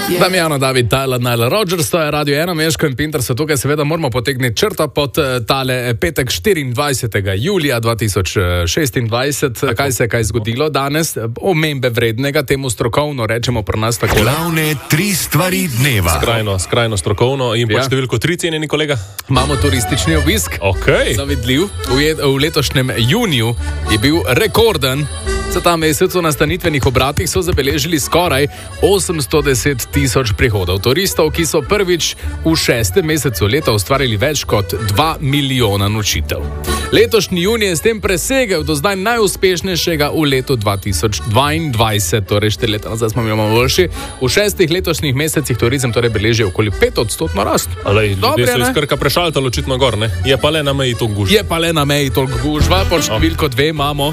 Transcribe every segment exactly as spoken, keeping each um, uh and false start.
Damjano, David, Tyler, Nile Rodgers, to je Radio ena, Meško in Pinter so tukaj, seveda moramo potegniti črto pod tale petek štiriindvajsetega julija dva tisoč šestindvajset. Kaj se je kaj zgodilo danes? Omembe vrednega, temu strokovno rečemo pri nas tako. Glavne tri stvari dneva. Skrajno, skrajno strokovno in ja. Po številko tri, cenjeni kolega. Imamo turistični obisk. Okay. Zavidljiv. V, v letošnjem juniju je bil rekorden. Za ta mesec v nastanitvenih obratih so zabeležili skoraj osemsto deset tisoč prihodov turistov, ki so prvič v šestem mesecu leta ustvarili več kot dva milijona nočitev. Letošnji junij je s tem presegel do zdaj najuspešnejšega v letu dva tisoč dvaindvajset, torej štiri leta nazaj smo imeli boljši. V šestih letošnjih mesecih turizem torej beleži okoli pet odstotno rast. Alej, ljudje so iz Krka prešaltali očitno gor, ne? Je pa le na meji toliko gužva. Je pa le na meji toliko gužva, pod številko dve imamo.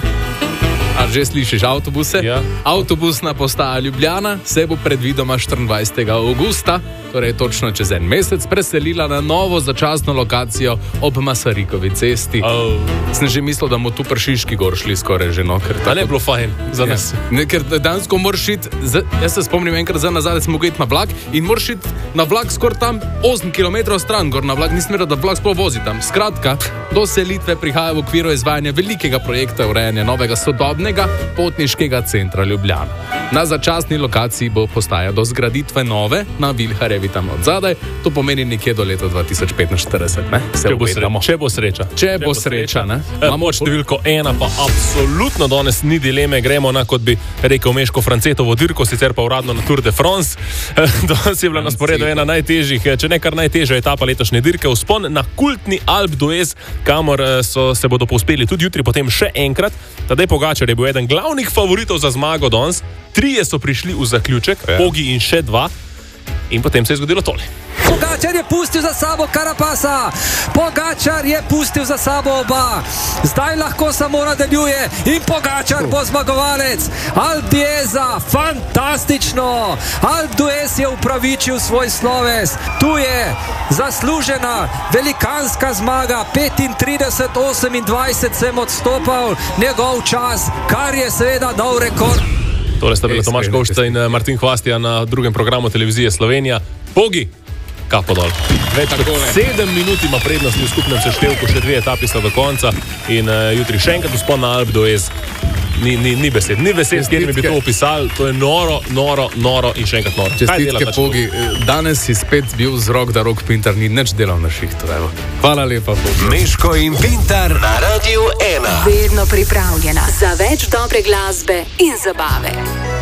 A že slišiš avtobuse? Ja. Avtobusna postaja Ljubljana se bo predvidoma štiriindvajsetega avgusta, torej točno čez en mesec, preselila na novo začasno lokacijo ob Masarikovi cesti. Oh. Sem že mislil, da bomo tu pri Šiški gor šli skoraj že, no. Ker tako... ne je bilo fajn za nas. Ja. Ker dansko moraš iti, jaz se spomnim enkrat za nazaj, smo mogli iti na vlak in moraš iti na vlak skoraj tam osem kilometrov stran gor na vlak, nisem vedel, da vlak sploh vozi tam. Skratka, do selitve prihaja v okviru izvajanja velikega projekta urejanja novega sodobnega potniškega centra Ljubljana. Na začasni lokaciji bo postaja do zgraditve nove na Vilharjevi tam od zadaj. To pomeni nekje do leta dva tisoč petinštirideset, ne? Če bo, sre, če bo sreča. Če, če bo sreča, ne? Imamo številko ena, pa absolutno danes ni dileme. Gremo na, kot bi rekel Meško, Francetovo dirko, sicer pa uradno na Tour de France. Danes je bila na sporedu ena najtežjih, če ne kar najtežja etapa letošnje dirke. Vzpon na kultni Alpe d'Huez, kamor so, se bodo povzpeli tudi jutri, potem še enkrat. Tadej Pogačar je bil eden glavnih favoritov za zmago danes. Trije so prišli v zaključek, ja. Pogi in še dva. In potem se je zgodilo tole. Pogačar je pustil za sabo Carapasa. Pogačar je pustil za sabo oba. Zdaj lahko samo nadaljuje in Pogačar bo zmagovalec. Alpe d'Hueza, fantastično. Alpe d'Huez je upravičil svoj sloves. Tu je zaslužena velikanska zmaga. petintrideset osemindvajset sem odstopal njegov čas, kar je seveda nov rekord. Tole sta bila Tomaž Govšta in Martin Hvastija na drugem programu televizije Slovenija. Pogi, kapo dol. Več kot sedem minut ima prednost v skupnem seštevku, še dve etapi sta do konca in uh, jutri še enkrat vzpon na Alpe d'Huez. Ni, ni, ni besed, ni besed, s katerimi bi to opisali. To je noro, noro, noro in še enkrat noro. Čestitke, Pogi. Danes si spet bil z rok, da Rok Pintar ni nič delal na šihtu. Hvala lepa, Pogi. Meško in Pintar na Radio ena. Vedno pripravljena za več dobre glasbe in zabave.